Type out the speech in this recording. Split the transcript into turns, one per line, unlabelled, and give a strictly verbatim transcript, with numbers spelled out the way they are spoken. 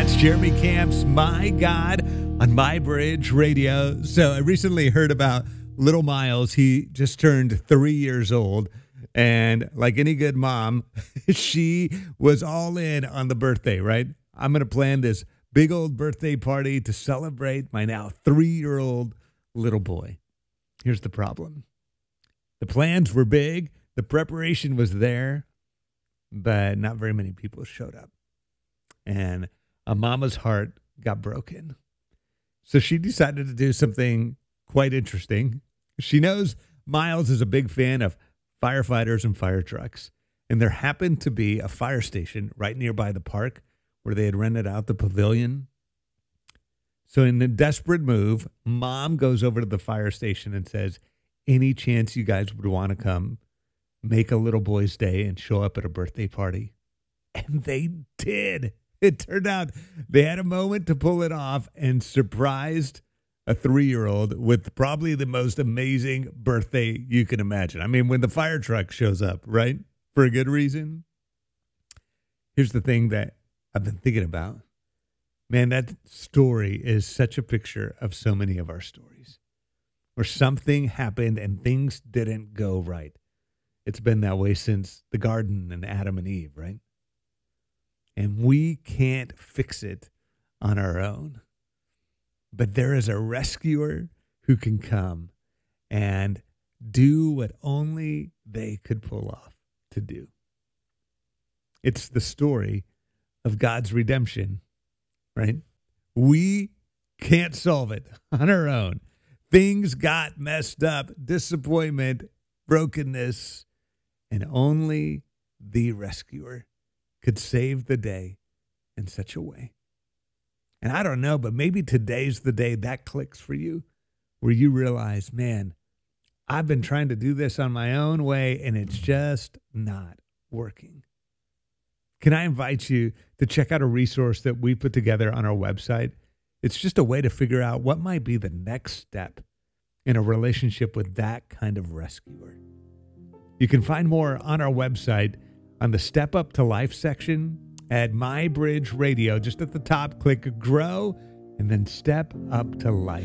That's Jeremy Camp's My God on My Bridge Radio. So I recently heard about little Miles. He just turned three years old. And like any good mom, she was all in on the birthday, right? I'm going to plan this big old birthday party to celebrate my now three-year-old little boy. Here's the problem. The plans were big. The preparation was there, but not very many people showed up. And a mama's heart got broken. So she decided to do something quite interesting. She knows Miles is a big fan of firefighters and fire trucks. And there happened to be a fire station right nearby the park where they had rented out the pavilion. So in a desperate move, mom goes over to the fire station and says, any chance you guys would want to come make a little boy's day and show up at a birthday party? And they did. It turned out they had a moment to pull it off and surprised a three-year-old with probably the most amazing birthday you can imagine. I mean, when the fire truck shows up, right? For a good reason. Here's the thing that I've been thinking about. Man, that story is such a picture of so many of our stories where something happened and things didn't go right. It's been that way since the garden and Adam and Eve, right? And we can't fix it on our own. But there is a rescuer who can come and do what only they could pull off to do. It's the story of God's redemption, right? We can't solve it on our own. Things got messed up, disappointment, brokenness, and only the rescuer could save the day in such a way. And I don't know, but maybe today's the day that clicks for you, where you realize, man, I've been trying to do this on my own way, and it's just not working. Can I invite you to check out a resource that we put together on our website? It's just a way to figure out what might be the next step in a relationship with that kind of rescuer. You can find more on our website on the Step Up to Life section at My Bridge Radio. Just at the top, click Grow and then Step Up to Life.